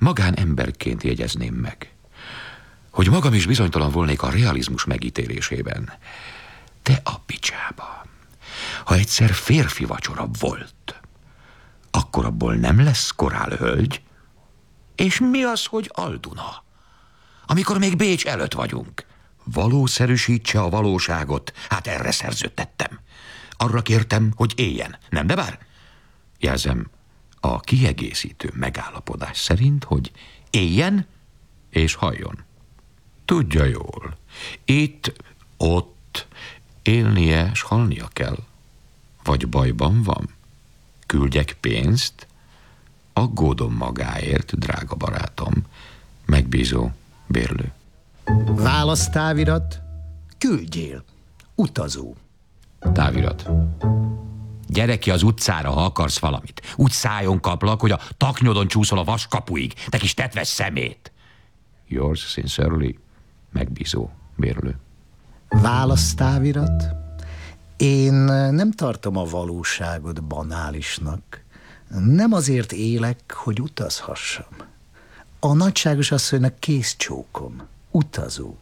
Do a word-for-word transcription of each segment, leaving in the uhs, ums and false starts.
magánemberként jegyezném meg, hogy magam is bizonytalan volnék a realizmus megítélésében. De a picsába, ha egyszer férfi vacsora volt, akkor abból nem lesz korálhölgy. És mi az, hogy Alduna? Amikor még Bécs előtt vagyunk. Valószerűsítse a valóságot, hát erre szerződtettem. Arra kértem, hogy éljen, nem de bár? Jelzem, a kiegészítő megállapodás szerint, hogy éljen és halljon. Tudja jól, itt, ott élnie s halnia kell. Vagy bajban van? Küldjek pénzt? Aggódom magáért, drága barátom. Megbízó Bérlő. Választávirat, küldjél, utazó. Távirat. Gyere ki az utcára, ha akarsz valamit. Úgy szájon kaplak, hogy a taknyodon csúszol a vaskapuig, te kis tetves szemét. Yours sincerely, megbízó Bérlő. Választávirat, én nem tartom a valóságot banálisnak. Nem azért élek, hogy utazhassam. A nagyságos asszonynak kézcsókom, utazó,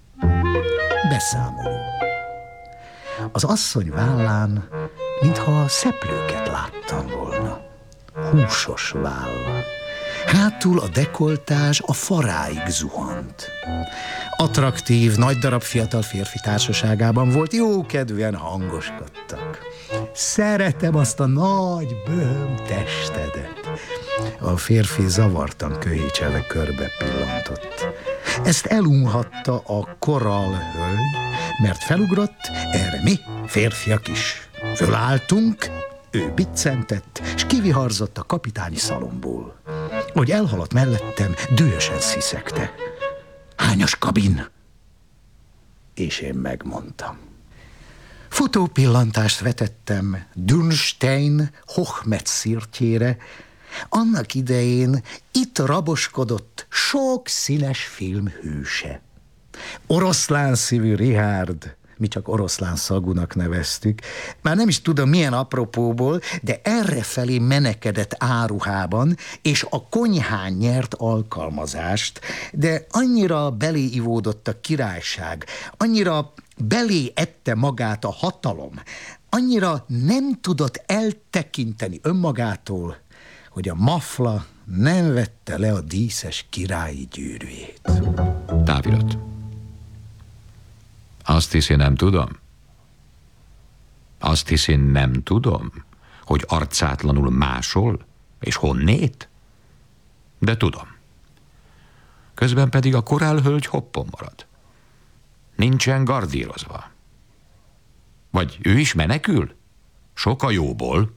beszámoló. Az asszony vállán, mintha szeplőket láttam volna. Húsos váll. Hátul a dekoltázs a faráig zuhant. Attraktív, nagy darab fiatal férfi társaságában volt, jókedvűen hangoskodtak. Szeretem azt a nagy böhöm testedet. A férfi zavartan köhécselve körbe pillantott. Ezt elunhatta a korallhölgy, mert felugrott, erre mi, férfiak is. Fölálltunk, ő biccentett, s kiviharzott a kapitányi szalomból. Hogy elhaladt mellettem, dühösen sziszegte. Hányas kabin? És én megmondtam. Futó pillantást vetettem Dürnstein Hochmetz-szirtjére. Annak idején itt raboskodott sok színes film hőse. Oroszlán szívű Richard, mi csak oroszlán szagúnak neveztük, már nem is tudom milyen apropóból, de errefelé menekedett áruhában, és a konyhán nyert alkalmazást, de annyira belé ivódott a királyság, annyira belé ette magát a hatalom, annyira nem tudott eltekinteni önmagától, hogy a mafla nem vette le a díszes királyi gyűrűjét. Távirat. Azt hiszi, nem tudom? Azt hiszi, nem tudom, hogy arcátlanul másol, és honnét? De tudom. Közben pedig a korálhölgy hoppon marad. Nincsen gardírozva. Vagy ő is menekül? Sok a jóból.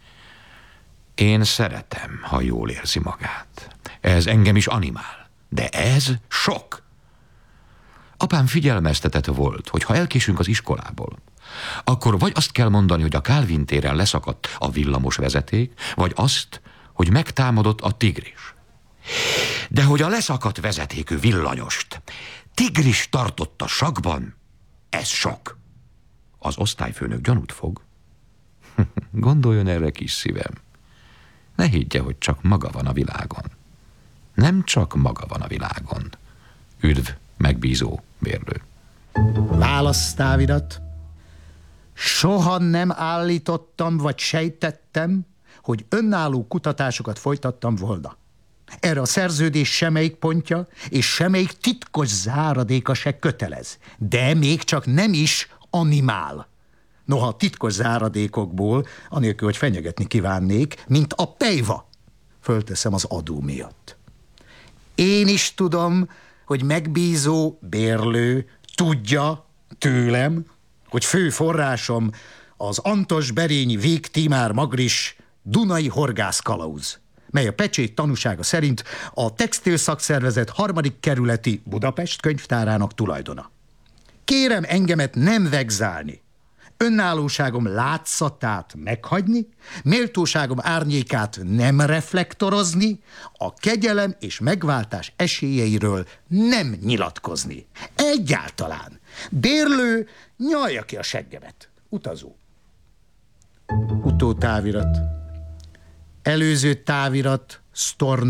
Én szeretem, ha jól érzi magát. Ez engem is animál. De ez sok. Apám figyelmeztetett volt, hogy ha elkésünk az iskolából, akkor vagy azt kell mondani, hogy a Kálvin téren leszakadt a villamos vezeték, vagy azt, hogy megtámadott a tigris. De hogy a leszakadt vezetékű villanyost tigris tartotta sakban, ez sok. Az osztályfőnök gyanút fog. Gondoljon erre, kis szívem. Ne higgye, hogy csak maga van a világon. Nem csak maga van a világon. Üdv, megbízó Bérlő. Választávirat. Soha nem állítottam, vagy sejtettem, hogy önálló kutatásokat folytattam volna. Erre a szerződés semmelyik pontja és semmelyik titkos záradéka se kötelez. De még csak nem is animál. Noha a titkos záradékokból, anélkül, hogy fenyegetni kívánnék, mint a pejva, fölteszem az adó miatt. Én is tudom, hogy megbízó Bérlő tudja tőlem, hogy fő forrásom az Antos-Berényi Vég Tímár Magris Dunai horgászkalauz, mely a pecsét tanúsága szerint a Textil Szakszervezet harmadik kerületi Budapest könyvtárának tulajdona. Kérem engemet nem vegzálni, önállóságom látszatát meghagyni, méltóságom árnyékát nem reflektorozni, a kegyelem és megváltás esélyeiről nem nyilatkozni. Egyáltalán. Bérlő, nyalja ki a seggemet. Utazó. Utótávirat. Előző távirat, Storn